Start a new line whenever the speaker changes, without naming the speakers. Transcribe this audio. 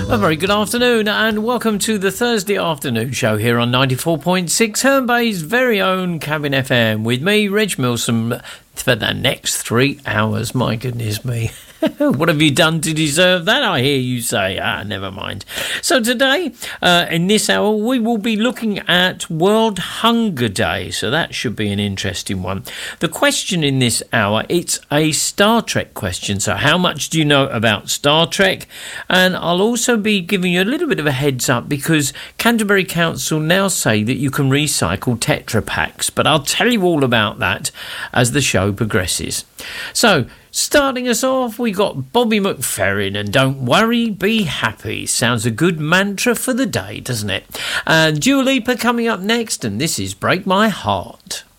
A very good afternoon and welcome to the Thursday afternoon show here on 94.6 Herne Bay's very own Cabin FM with me, Reg Milsom, for the next 3 hours. My goodness me. What have you done to deserve that, I hear you say? Never mind. So today, in this hour, we will be looking at World Hunger Day. So that should be an interesting one. The question in this hour, it's a Star Trek question. So how much do you know about Star Trek? And I'll also be giving you a little bit of a heads up because Canterbury Council now say that you can recycle Tetra Packs. But I'll tell you all about that as the show progresses. So, starting us off, we got Bobby McFerrin and Don't Worry, Be Happy. Sounds a good mantra for the day, doesn't it? And Dua Lipa coming up next, and this is Break My Heart.